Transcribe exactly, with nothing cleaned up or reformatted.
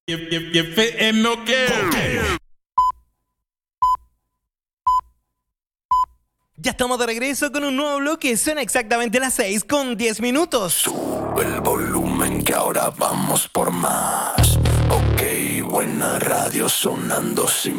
Ya estamos de regreso con un nuevo bloque. Son exactamente las seis con diez minutos. Sube el volumen que ahora vamos por más. Ok, buena radio sonando sin